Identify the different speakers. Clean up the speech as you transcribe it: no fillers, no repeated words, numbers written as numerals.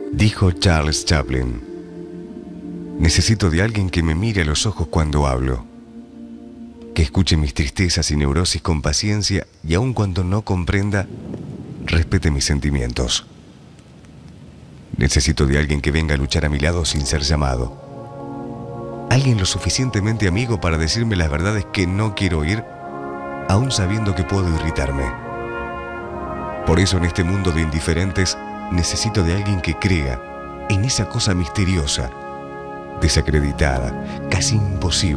Speaker 1: Dijo Charles Chaplin: necesito de alguien que me mire a los ojos cuando hablo, que escuche mis tristezas y neurosis con paciencia y aun cuando no comprenda, respete mis sentimientos. Necesito de alguien que venga a luchar a mi lado sin ser llamado. Alguien lo suficientemente amigo para decirme las verdades que no quiero oír, aun sabiendo que puedo irritarme. Por eso en este mundo de indiferentes necesito de alguien que crea en esa cosa misteriosa, desacreditada, casi imposible,